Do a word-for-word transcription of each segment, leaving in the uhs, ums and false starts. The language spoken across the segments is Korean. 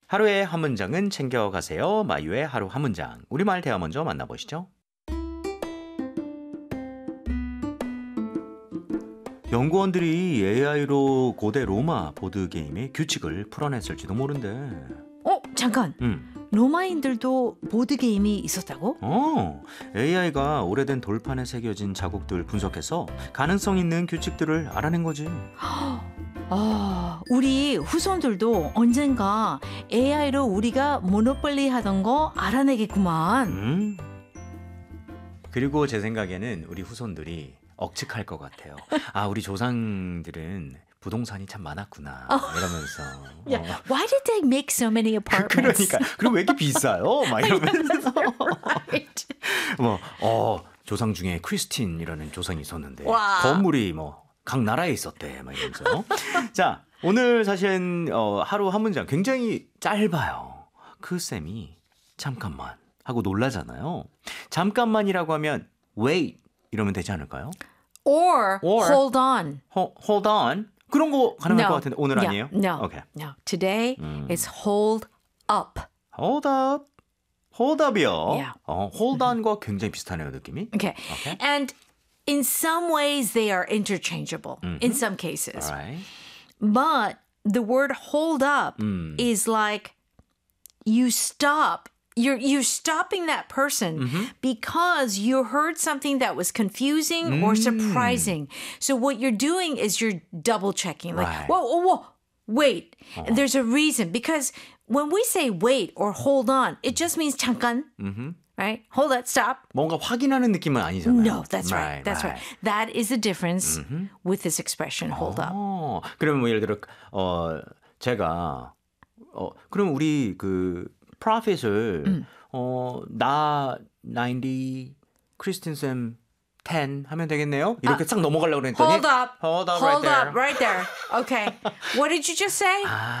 하루의 한 문장은 챙겨가세요. 마유의 하루 한 문장. 우리말 대화 먼저 만나보시죠. 연구원들이 에이아이로 고대 로마 보드게임의 규칙을 풀어냈을지도 모른대. 어, 잠깐. 음. 로마인들도 보드게임이 있었다고? 어, 에이아이가 오래된 돌판에 새겨진 자국들 분석해서 가능성 있는 규칙들을 알아낸 거지. 아, 우리 후손들도 언젠가 에이아이로 우리가 모노폴리 하던 거 알아내겠구만. 음. 그리고 제 생각에는 우리 후손들이 억측할 것 같아요. 아, 우리 조상들은 부동산이 참 많았구나 이러면서. Yeah. 어. Why did they make so many apartments? 그러니까 그럼 왜 이렇게 비싸요? 막 이러면서. Right. 뭐, 어, 조상 중에 크리스틴이라는 조상이 있었는데 와. 건물이 뭐 각 나라에 있었대 막 이러면서. 자, 오늘 사실 어, 하루 한 문장 굉장히 짧아요. 그 쌤이 잠깐만 하고 놀라잖아요. 잠깐만이라고 하면 wait 이러면 되지 않을까요? Or, Or. hold on. Ho, hold on. 그런 거 가능할 No. 것 같은데 오늘 Yeah, 아니에요? No. Okay. No. Today 음. is hold up. Hold up. Hold up이요. Yeah. 어, hold on과 굉장히 비슷하네요, 느낌이. Okay. Okay. And in some ways they are interchangeable in some cases. All right. But the word hold up 음. is like you stop. You're you're stopping that person because you heard something that was confusing or surprising. So what you're doing is you're double checking. Like, Right. whoa, whoa, whoa, wait. And there's a reason because when we say wait or hold on, it just means 잠깐. Right? Hold it, stop. 뭔가 확인하는 느낌은 아니잖아요. No, that's right. That's right. That is the difference with this expression, hold up. 어, 그러면 뭐 예를 들어 어 제가 어 그럼 우리 그 프로핏을 음. 어 나 나인티 크리스틴 쌤 텐 하면 되겠네요. 이렇게 싹 넘어가려고 그랬더니 Hold up. Hold up Hold right there. up right there. Okay. What did you just say?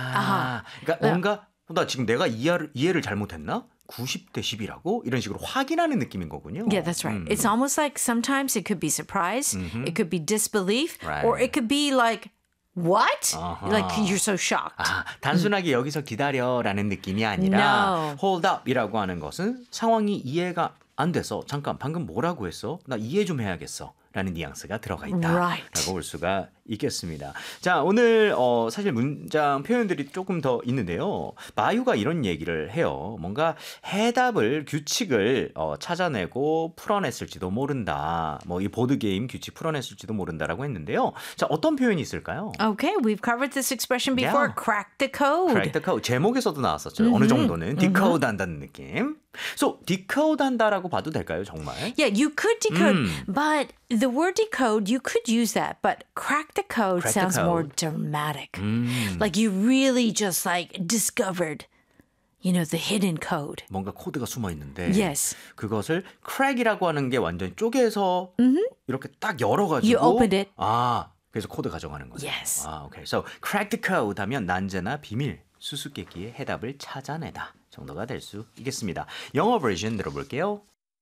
아, 그러니까 뭔가 나 지금 내가 이해를 이해를 잘못했나? 구십 대 십이라고 이런 식으로 확인하는 느낌인 거군요. Yeah, that's right. 음. It's almost like sometimes it could be surprise, it could be disbelief, Right. or it could be like, what? Uh-huh. Like you're so shocked. 아, 단순하게 여기서 기다려라는 느낌이 아니라 No. hold up이라고 하는 것은 상황이 이해가 안 돼서 잠깐 방금 뭐라고 했어? 나 이해 좀 해야겠어. 라는 뉘앙스가 들어가 있다. Right. 라고 볼 수가 있겠습니다. 자, 오늘 어, 사실 문장 표현들이 조금 더 있는데요. 마유가 이런 얘기를 해요. 뭔가 해답을, 규칙을 어, 찾아내고 풀어냈을지도 모른다. 뭐 이 보드게임 규칙 풀어냈을지도 모른다라고 했는데요. 자, 어떤 표현이 있을까요? Okay, we've covered this expression before. Yeah. Crack the code. Crack the code. 제목에서도 나왔었죠. 어느 정도는 decode 한다는 느낌. So, decode 한다라고 봐도 될까요, 정말? Yeah, you could decode, but the word decode, you could use that, but crack the code Crack the sounds more code. dramatic. Like you really just like discovered, you know, the hidden code. 뭔가 코드가 숨어 있는데 Yes. 그것을 crack이라고 하는 게 완전 쪼개서 이렇게 딱 열어가지고 You opened it. 아, 그래서 코드 가져가는 거죠. Yes. 아, 오케이. So, crack the code 하면 난제나 비밀, 수수께끼의 해답을 찾아내다 정도가 될 수 있겠습니다. 영어 버전 들어볼게요.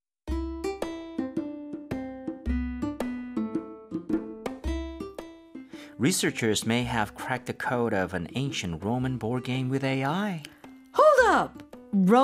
Researchers may have cracked the code of an ancient Roman board game with 에이아이. Hold up.